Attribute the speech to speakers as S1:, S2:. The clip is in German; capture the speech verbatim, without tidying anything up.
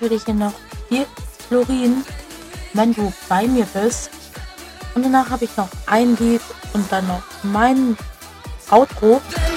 S1: natürlich hier noch vier Florin, wenn du bei mir bist. Und danach habe ich noch ein Lied und dann noch mein Outro.